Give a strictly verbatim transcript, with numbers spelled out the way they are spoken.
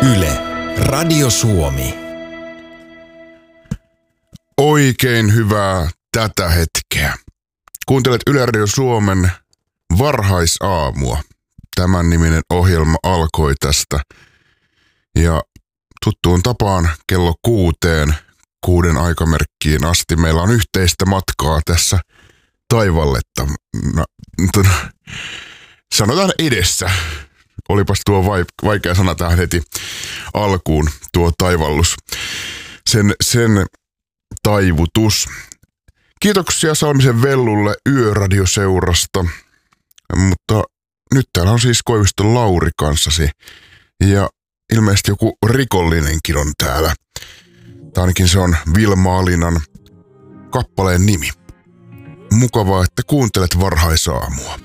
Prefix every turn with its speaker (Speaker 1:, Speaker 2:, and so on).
Speaker 1: Yle, Radio Suomi.
Speaker 2: Oikein hyvää tätä hetkeä. Kuuntelet Yle Radio Suomen varhaisaamua. Tämän niminen ohjelma alkoi tästä. Ja tuttuun tapaan kello kuuteen, kuuden aikamerkkiin asti meillä on yhteistä matkaa tässä taivalletta. No, sanotaan edessä. Olipas tuo vaikea sana tähän heti alkuun, tuo taivallus. Sen, sen taivutus. Kiitoksia Salmisen Vellulle Yöradioseurasta. Mutta nyt täällä on siis Koiviston Lauri kanssasi. Ja ilmeisesti joku rikollinenkin on täällä. Tai ainakin se on Vilma Alinan kappaleen nimi. Mukavaa, että kuuntelet varhaisaamua.